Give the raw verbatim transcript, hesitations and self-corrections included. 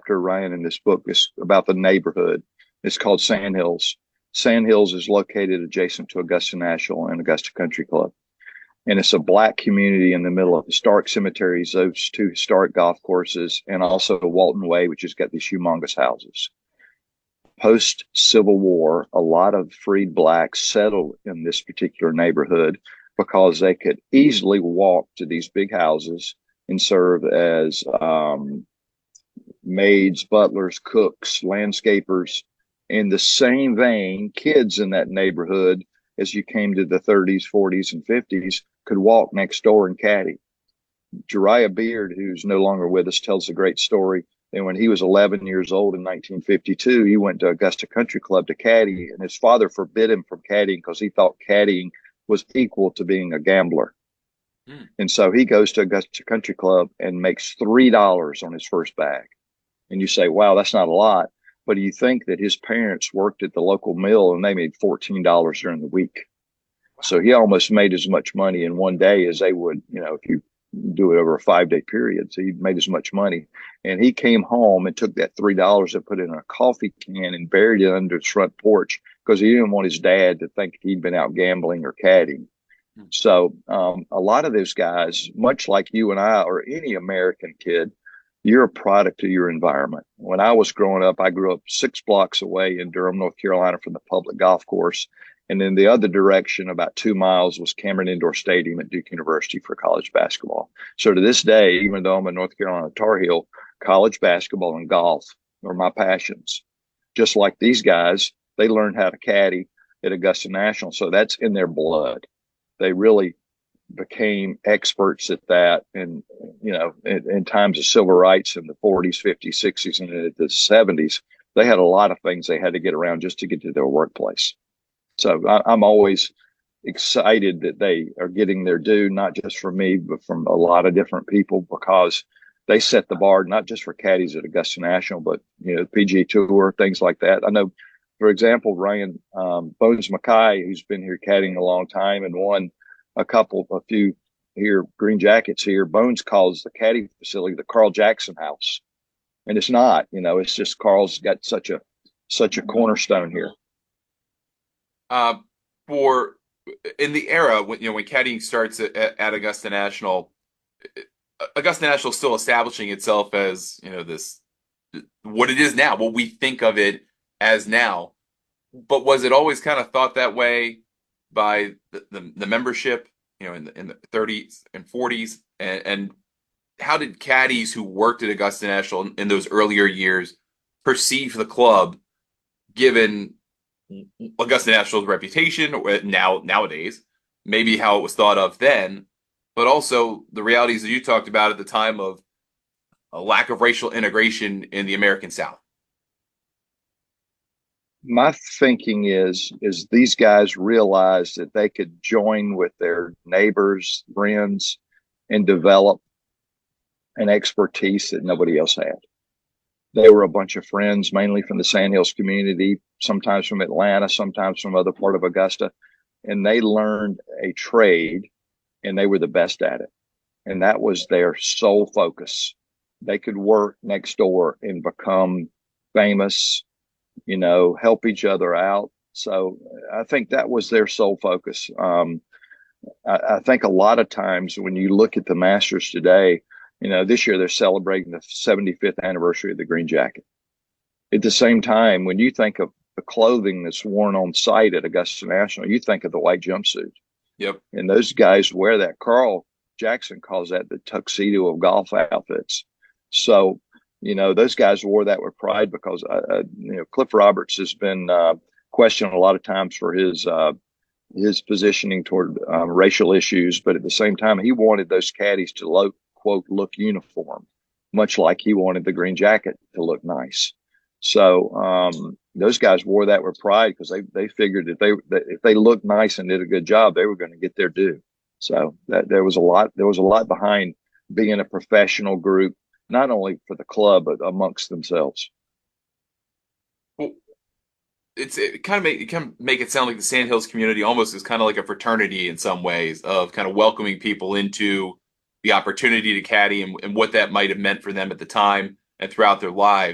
chapter, Ryan, in this book is about the neighborhood. It's called Sandhills. Sandhills is located adjacent to Augusta National and Augusta Country Club. And it's a black community in the middle of historic cemeteries, those two historic golf courses, and also Walton Way, which has got these humongous houses. Post Civil War, a lot of freed blacks settled in this particular neighborhood because they could easily walk to these big houses and serve as um, maids, butlers, cooks, landscapers. In the same vein, kids in that neighborhood, as you came to the thirties, forties, and fifties, could walk next door and caddy. Jariah Beard, who's no longer with us, tells a great story. And when he was eleven years old in nineteen fifty-two, he went to Augusta Country Club to caddy, and his father forbid him from caddying because he thought caddying was equal to being a gambler. Mm. And so he goes to Augusta Country Club and makes three dollars on his first bag. And you say, wow, that's not a lot. But you think that his parents worked at the local mill and they made fourteen dollars during the week. Wow. So he almost made as much money in one day as they would, you know, if you do it over a five day period. So he made as much money. And he came home and took that three dollars and put it in a coffee can and buried it under his front porch because he didn't want his dad to think he'd been out gambling or caddying. Hmm. So um, a lot of those guys, much like you and I or any American kid, you're a product of your environment. When I was growing up, I grew up six blocks away in Durham, North Carolina from the public golf course. And then the other direction, about two miles, was Cameron Indoor Stadium at Duke University for college basketball. So to this day, even though I'm a North Carolina Tar Heel, college basketball and golf are my passions. Just like these guys, they learned how to caddy at Augusta National. So that's in their blood. They really became experts at that. And, you know, in, in times of civil rights in the forties, fifties, sixties, and in the seventies, they had a lot of things they had to get around just to get to their workplace. So I, I'm always excited that they are getting their due, not just from me, but from a lot of different people, because they set the bar, not just for caddies at Augusta National, but, you know, P G A Tour, things like that. I know, for example, Ryan, um, Bones Mackay, who's been here caddying a long time and won a couple, a few here, Green Jackets here. Bones calls the caddy facility the Carl Jackson House. And it's not, you know, it's just Carl's got such a, such a cornerstone here. Uh, for in the era when, you know, when caddying starts at, at Augusta National, Augusta National is still establishing itself as, you know, this, what it is now, what we think of it as now. But was it always kind of thought that way by the, the, the membership, you know, in the, in the thirties and forties? And, and how did caddies who worked at Augusta National in, in those earlier years perceive the club, given Augusta National's reputation now nowadays, maybe how it was thought of then, but also the realities that you talked about at the time of a lack of racial integration in the American South? My thinking is, is these guys realized that they could join with their neighbors, friends, and develop an expertise that nobody else had. They were a bunch of friends, mainly from the Sandhills community, sometimes from Atlanta, sometimes from other part of Augusta. And they learned a trade and they were the best at it. And that was their sole focus. They could work next door and become famous, you know, help each other out. So I think that was their sole focus. Um, I, I think a lot of times when you look at the Masters today, you know, this year they're celebrating the seventy-fifth anniversary of the Green Jacket. At the same time, when you think of the clothing that's worn on site at Augusta National, you think of the white jumpsuit. Yep. And those guys wear that. Carl Jackson calls that the tuxedo of golf outfits. So, you know, those guys wore that with pride because, uh, you know, Cliff Roberts has been uh, questioned a lot of times for his uh, his positioning toward um, racial issues. But at the same time, he wanted those caddies to look, quote, look uniform, much like he wanted the Green Jacket to look nice. So um, those guys wore that with pride because they, they figured that they that if they looked nice and did a good job, they were going to get their due. So that there was a lot there was a lot behind being a professional group, not only for the club but amongst themselves. Well, it's it kind of make it kind of make it sound like the Sandhills community almost is kind of like a fraternity in some ways, of kind of welcoming people into the opportunity to caddy and, and what that might have meant for them at the time and throughout their lives.